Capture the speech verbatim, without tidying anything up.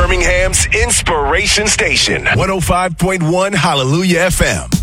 Birmingham's Inspiration Station. one oh five point one Hallelujah F M.